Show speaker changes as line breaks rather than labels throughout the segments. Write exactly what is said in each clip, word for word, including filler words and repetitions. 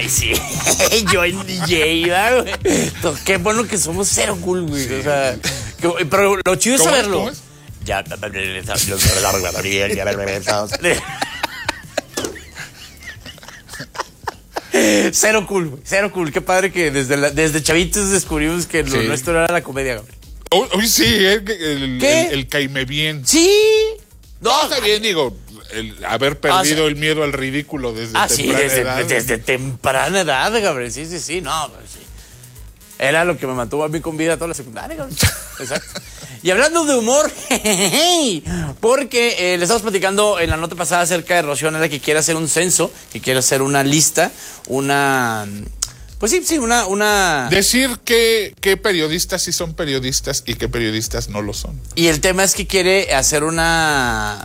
Ay, sí. Yo en D J, güey. Qué bueno que somos cero cool, güey. Sí. O sea, que, pero lo chido es saberlo. Es? Ya, cero cool, güey. Cero cool. Qué padre que desde, la, desde chavitos descubrimos que lo sí. nuestro era la comedia, güey.
Uy, sí, el, el, ¿Qué? el, el caime bien.
Sí.
No, está bien, digo, el haber perdido ah, sí. el miedo al ridículo desde
ah,
temprana
sí, desde,
edad.
Desde temprana edad, Gabriel. Sí, sí, sí, no, sí. Era lo que me mantuvo a mí con vida toda la secundaria, Gabriel. Exacto. Y hablando de humor, porque eh, le estamos platicando en la nota pasada acerca de Rocío Nela, que quiere hacer un censo, que quiere hacer una lista, una... Pues sí, sí, una... una...
Decir que, que periodistas sí son periodistas y que periodistas no lo son.
Y el tema es que quiere hacer una...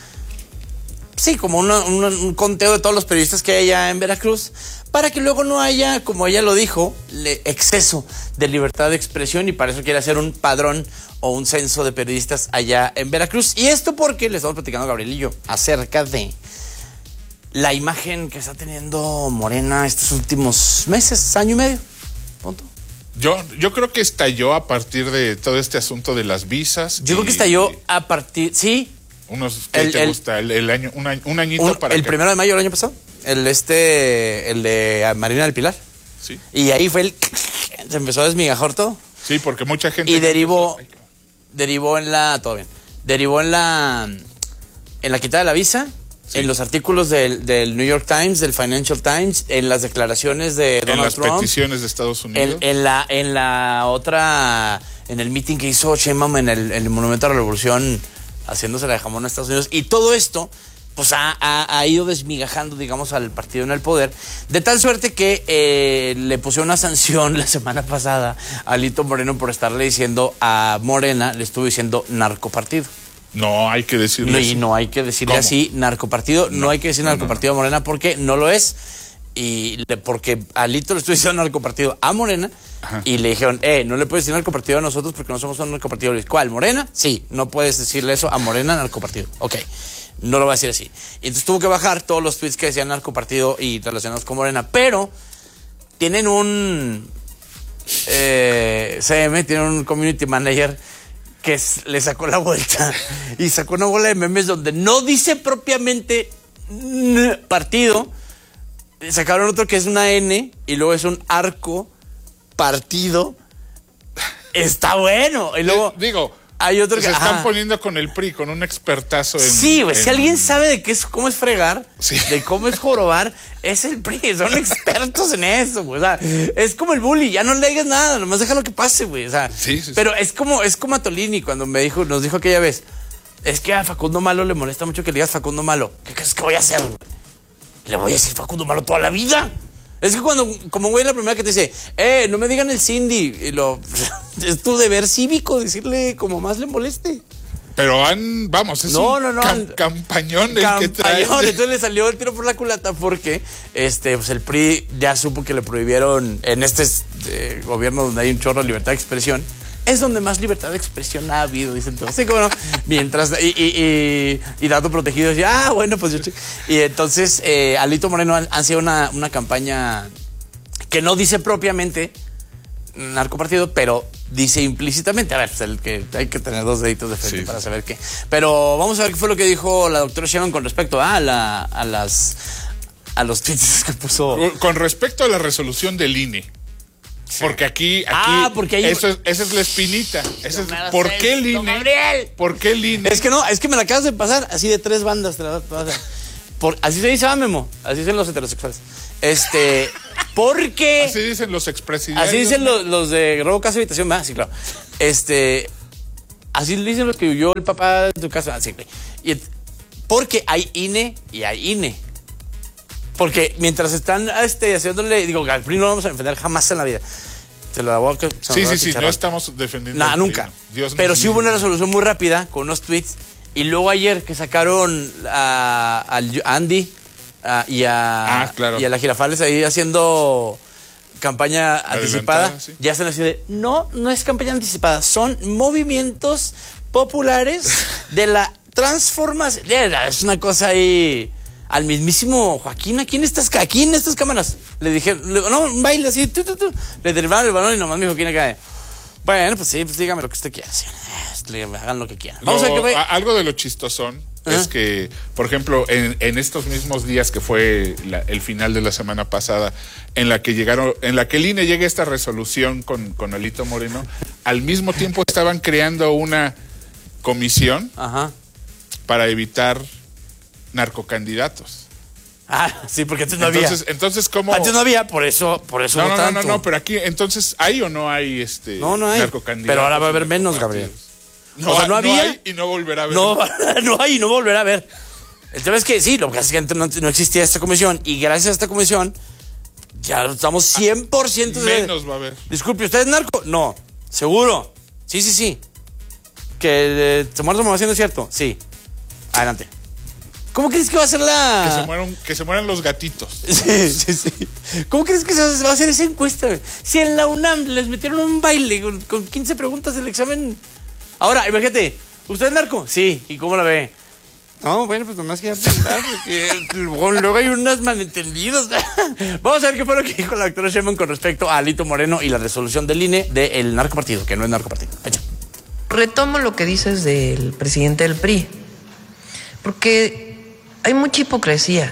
Sí, como una, una, un conteo de todos los periodistas que hay allá en Veracruz, para que luego no haya, como ella lo dijo, le, exceso de libertad de expresión, y para eso quiere hacer un padrón o un censo de periodistas allá en Veracruz. Y esto porque le estamos platicando a Gabriel y yo acerca de la imagen que está teniendo Morena estos últimos meses, año y medio. Punto.
Yo, yo creo que estalló a partir de todo este asunto de las visas.
Yo y, creo que estalló a partir, sí.
Unos, ¿qué el, te el, gusta? El, el año, un, año, un añito
un,
para
El
que...
primero de mayo del año pasado. El este, el de Marina del Pilar.
Sí.
Y ahí fue el... Se empezó a desmigajar todo.
Sí, porque mucha gente...
Y derivó... Derivó en la... Todo bien. Derivó en la... En la quitada de la visa. Sí. En los artículos del, del New York Times, del Financial Times, en las declaraciones de Donald
Trump. En las
Trump,
peticiones de Estados Unidos.
En, en, la, en la otra... En el meeting que hizo Sheinbaum en el, en el Monumento a la Revolución, haciéndose la de jamón a Estados Unidos. Y todo esto, pues, ha, ha, ha ido desmigajando, digamos, al partido en el poder. De tal suerte que eh, le pusieron una sanción la semana pasada a Alito Moreno por estarle diciendo a Morena, le estuvo diciendo narcopartido.
No hay que decirle
no,
así.
Y no hay que decirle ¿Cómo? así narcopartido. No, no hay que decir narcopartido no, no. a Morena porque no lo es. Y le, porque Alito le estuvo diciendo narcopartido a Morena. Ajá. Y le dijeron, eh, no le puedes decir narcopartido a nosotros porque no somos un narcopartido. ¿Cuál? ¿Morena? Sí, no puedes decirle eso a Morena, narcopartido. Ok, no lo va a decir así. Y entonces tuvo que bajar todos los tweets que decían narcopartido y relacionados con Morena. Pero tienen un eh, C M, tienen un community manager que le sacó la vuelta y sacó una bola de memes donde no dice propiamente partido. Sacaron otro que es una N y luego es un arco partido. Está bueno. Y luego
digo,
hay otro que
se están
ajá.
poniendo con el P R I, con un expertazo en...
Sí, güey,
en...
si alguien sabe de qué es, cómo es fregar,
sí.
de cómo es jorobar, es el P R I, son expertos en eso, güey. O sea, es como el bully, ya no le digas nada, nomás déjalo que pase, güey. O sea,
sí, sí,
pero
sí.
es como, es como a Tolini cuando me dijo, nos dijo aquella vez, es que a Facundo Malo le molesta mucho que le digas Facundo Malo. ¿Qué crees que voy a hacer, güey? Le voy a decir Facundo Malo toda la vida. Es que cuando, como güey, la primera que te dice, eh, no me digan el Cindy, y lo, es tu deber cívico decirle como más le moleste.
Pero han, vamos, es
no,
un
no, no,
cam campañón el
campañón,
que trae.
Entonces le salió el tiro por la culata porque este, pues el P R I ya supo que le prohibieron en este eh, gobierno donde hay un chorro de libertad de expresión. Es donde más libertad de expresión ha habido, dicen todos. Así como no, mientras, y, y, y, y dato protegido, y, ah, bueno, pues yo... Y entonces, eh, Alito Moreno han, han sido una, una campaña que no dice propiamente narcopartido, pero dice implícitamente. A ver, pues el que hay que tener dos deditos de frente sí, para saber qué. Pero vamos a ver qué fue lo que dijo la doctora Sheinbaum con respecto a, la, a, las, a los tweets que puso.
Con respecto a la resolución del I N E. Porque aquí, aquí
ah, porque hay...
eso es, esa es la espinita. Esa es, ¿por qué el I N E?
Gabriel.
¿Por qué el I N E?
Es que no, es que me la acabas de pasar así de tres bandas. Te la, te la, por, así se dice, ah, Memo. Así dicen los heterosexuales. Este, porque...
Así dicen los expresidentes.
Así dicen los, los de robo, casa, habitación. Ah, sí, claro. Este, así dicen los que huyó el papá de tu casa. Así, y, porque hay I N E y hay I N E. Porque mientras están este, haciéndole, digo, al P R I no lo vamos a defender jamás en la vida. Se lo hago que
Sí, sí, sí, no estamos defendiendo.
Nada, nunca.
Dios
Pero sí hubo una resolución muy rápida con unos tweets. Y luego ayer que sacaron a, a Andy a, y, a,
ah, claro.
y a la Girafales ahí haciendo campaña anticipada,
sí.
Ya están así de, no, no es campaña anticipada, son movimientos populares de la transformación. Es una cosa ahí... al mismísimo Joaquín, aquí en estas, aquí en estas cámaras. Le dije, le, no, un baile así, tu, tu, tu. Le derivaron el balón y nomás mi Joaquín acá. Bueno, pues sí, pues dígame lo que usted quiera. Sí, hagan lo que quieran.
Vamos lo, a ver qué algo de lo chistosón ¿Ah? es que, por ejemplo, en, en estos mismos días que fue la, el final de la semana pasada, en la que llegaron, en la que el I N E llega a esta resolución con, con Alito Moreno, al mismo tiempo estaban creando una comisión
Ajá.
para evitar narcocandidatos.
Ah, sí, porque antes no
entonces,
había.
Entonces, ¿cómo?
Antes no había, por eso, por eso
no,
no,
no,
tanto.
no, no, pero aquí, entonces, ¿hay o no hay este
no, no hay.
narcocandidatos?
Pero ahora va a haber menos, Gabriel.
No, o sea, no había. No hay y no volverá a haber.
No, no hay y no volverá a haber. El tema es que sí, lo que pasa es que antes no, no existía esta comisión y gracias a esta comisión ya estamos cien por ciento
de... Menos va a haber.
Disculpe, ¿usted es narco? No. ¿Seguro? Sí, sí, sí. ¿Que eh, tomar información es cierto? Sí. Adelante. ¿Cómo crees que va a ser la...?
Que se mueran, que se mueran los gatitos.
Sí, sí, sí. ¿Cómo crees que se va a hacer esa encuesta? Si en la UNAM les metieron un baile con, con quince preguntas del examen... Ahora, imagínate, ¿usted es narco? Sí. ¿Y cómo la ve? No, bueno, pues nomás quería preguntar porque luego hay unos malentendidos. Vamos a ver qué fue lo que dijo la doctora Sheinbaum con respecto a Alito Moreno y la resolución del I N E del narcopartido, que no es narcopartido. Echa.
Retomo lo que dices del presidente del P R I, porque hay mucha hipocresía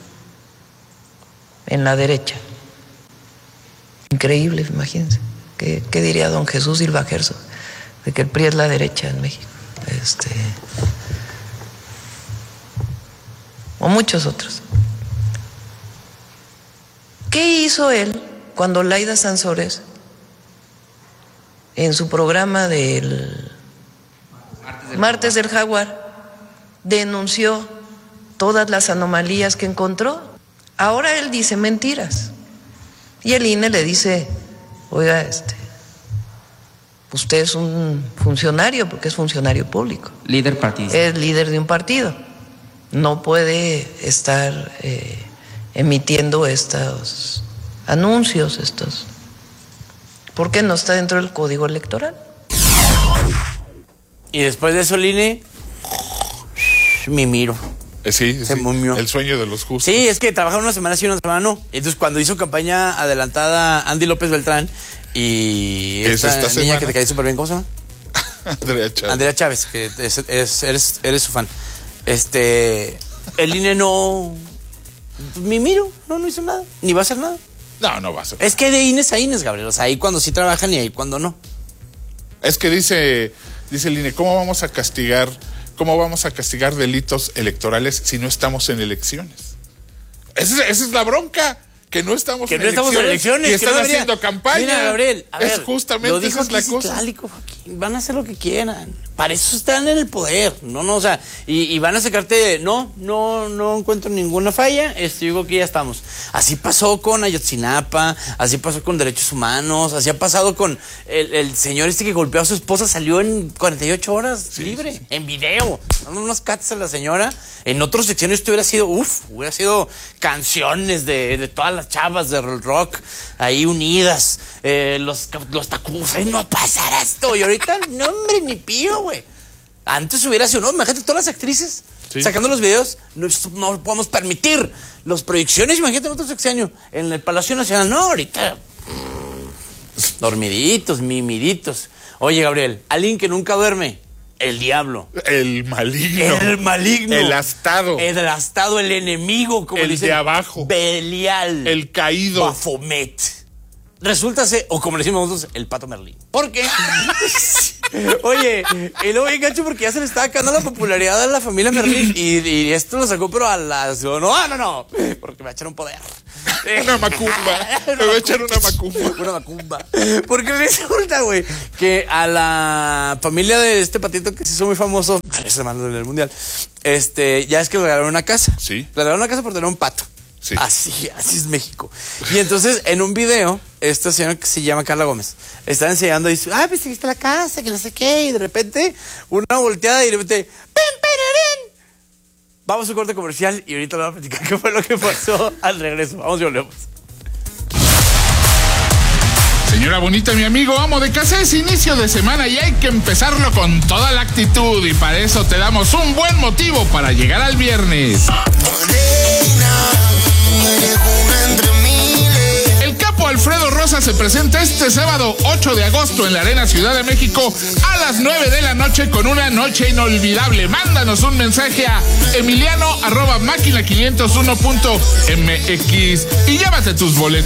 en la derecha. Increíble, imagínense. ¿Qué, qué diría don Jesús Silva Gerso de que el P R I es la derecha en México? Este... o muchos otros. ¿Qué hizo él cuando Laida Sansores, en su programa del Martes del, Martes del Jaguar, denunció todas las anomalías que encontró? Ahora él dice mentiras. Y el I N E le dice, oiga, este, usted es un funcionario, porque es funcionario público.
Líder partidista.
Es líder de un partido. No puede estar eh, emitiendo estos anuncios, estos. ¿Por qué no está dentro del código electoral?
Y después de eso, el I N E, me miro.
Eh, sí,
Se
sí,
mumió.
El sueño de los justos.
Sí, es que trabajaron una semana sí, una semana no. Entonces, cuando hizo campaña adelantada Andy López Beltrán y esta, esta niña semana? que te cae súper bien, ¿cómo se llama?
Andrea Chávez.
Andrea Chávez, que es, es, eres, eres su fan. Este, el I N E no, me miro, no, no hizo nada, ni va a hacer nada.
No, no va a hacer.
Es que de I N E S a I N E S, Gabriel, o sea, ahí cuando sí trabajan y ahí cuando no.
Es que dice, dice el I N E, ¿cómo vamos a castigar, cómo vamos a castigar delitos electorales si no estamos en elecciones? Esa, esa es la bronca. Que no estamos,
que
en,
no estamos
elecciones
en elecciones.
Y están
que no
haciendo campaña.
Mira, Gabriel, a ver,
es justamente
lo dijo
esa es la cosa.
Clálico, van a hacer lo que quieran. Para eso están en el poder. No, no, o sea, y, y van a sacarte de, no, no, no encuentro ninguna falla. Esto digo que ya estamos. Así pasó con Ayotzinapa, así pasó con derechos humanos, así ha pasado con el, el señor este que golpeó a su esposa, salió en cuarenta y ocho horas sí, libre, sí, sí. en video, dando unos cates a la señora. En otros secciones esto hubiera sido, uff, hubiera sido canciones de, de todas las chavas de rock ahí unidas, eh, los, los tacuzos, no pasará esto. Y ahorita, no, hombre, ni pío, güey. Antes hubiera sido, no, imagínate todas las actrices sí. sacando los videos, no, no podemos permitir las proyecciones, imagínate en otro sexenio, en el Palacio Nacional, no, ahorita, mmm, dormiditos, mimiditos. Oye, Gabriel, alguien que nunca duerme, el diablo.
El maligno.
El maligno.
El astado.
El astado, el enemigo, como
el
dicen.
El de abajo.
Belial.
El caído.
Baphomet. Resulta ser, o como le decimos nosotros, el Pato Merlín. ¿Por qué? Oye, y luego bien gacho porque ya se le estaba acabando la popularidad a la familia Merlín y, y esto lo sacó pero a las... No, no, no, porque me va a echar un poder.
Una macumba. Me va a echar una macumba.
Una macumba. Porque resulta, güey, que a la familia de este patito que se hizo muy famoso, varios hermanos en el mundial, este, ya es que le regalaron una casa.
Sí.
Le regalaron una casa por tener un pato.
Sí.
Así, así es México. Y entonces, en un video, esta señora que se llama Carla Gómez está enseñando y dice, ah, pues aquí está la casa, que no sé qué, y de repente, una volteada y de repente, ¡pim, pim! Vamos a un corte comercial y ahorita le voy a platicar qué fue lo que pasó al regreso. Vamos y volvemos.
Señora bonita, mi amigo amo de casa, es inicio de semana y hay que empezarlo con toda la actitud y para eso te damos un buen motivo para llegar al viernes. El capo Alfredo Rosa se presenta este sábado ocho de agosto en la Arena Ciudad de México a las nueve de la noche con una noche inolvidable. Mándanos un mensaje a emiliano arroba máquina quinientos uno punto m x y llévate tus boletos.